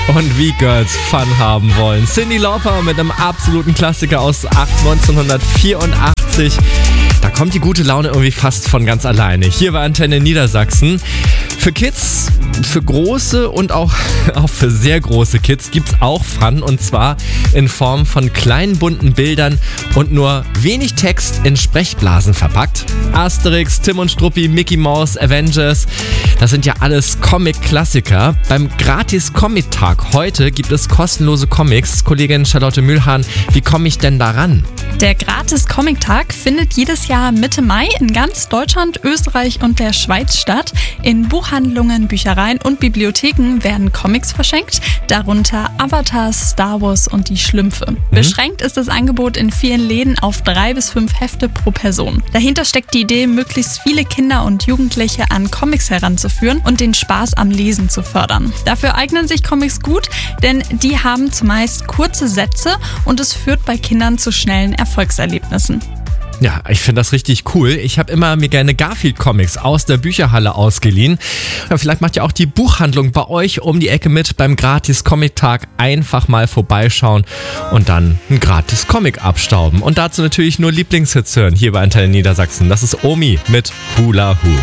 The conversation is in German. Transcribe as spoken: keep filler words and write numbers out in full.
Und wie Girls Fun haben wollen. Cyndi Lauper mit einem absoluten Klassiker aus neunzehnhundertvierundachtzig. Da kommt die gute Laune irgendwie fast von ganz alleine. Hier bei Antenne Niedersachsen. Für Kids, für große und auch, auch für sehr große Kids gibt's auch Fun. Und zwar in Form von kleinen bunten Bildern und nur wenig Text in Sprechblasen verpackt. Asterix, Tim und Struppi, Mickey Mouse, Avengers. Das sind ja alles Comic-Klassiker. Beim Gratis-Comic-Tag heute gibt es kostenlose Comics. Kollegin Charlotte Mühlhahn, wie komme ich denn daran? Der Gratis-Comic-Tag findet jedes Jahr Mitte Mai in ganz Deutschland, Österreich und der Schweiz statt. In Buchhandlungen, Büchereien und Bibliotheken werden Comics verschenkt, darunter Avatar, Star Wars und die Schlümpfe. Mhm. Beschränkt ist das Angebot in vielen Läden auf drei bis fünf Hefte pro Person. Dahinter steckt die Idee, möglichst viele Kinder und Jugendliche an Comics heranzuführen und den Spaß am Lesen zu fördern. Dafür eignen sich Comics gut, denn die haben zumeist kurze Sätze und es führt bei Kindern zu schnellen Erfolgserlebnissen. Ja, ich finde das richtig cool. Ich habe immer mir gerne Garfield-Comics aus der Bücherhalle ausgeliehen. Ja, vielleicht macht ja auch die Buchhandlung bei euch um die Ecke mit beim Gratis-Comic-Tag. Einfach mal vorbeischauen und dann ein Gratis-Comic abstauben. Und dazu natürlich nur Lieblingshits hören hier bei Antenne Niedersachsen. Das ist Omi mit Hula Hoop.